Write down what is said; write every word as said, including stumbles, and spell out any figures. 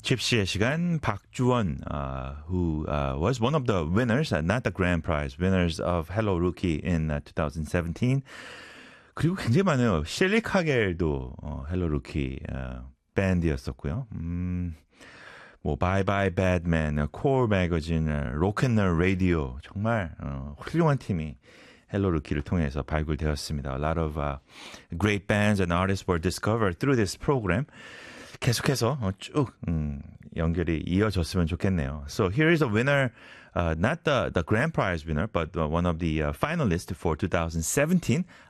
집시의 시간 박주원, uh, who uh, was one of the winners, uh, not the grand prize, winners of Hello Rookie in uh, twenty seventeen. 그리고 굉장히 많아요. 셸리 카겔도 어, 헬로 루키 어, 밴드였었고요. 음, 뭐 Bye Bye Batman, 콜 매거진, 로큰롤 라디오 정말 어, 훌륭한 팀이 헬로 루키를 통해서 발굴되었습니다. A lot of uh, great bands and artists were discovered through this program. 계속해서 어, 쭉 음, 연결이 이어졌으면 좋겠네요. So here is a winner, uh, not the, the grand prize winner, but uh, one of the uh, finalists for twenty seventeen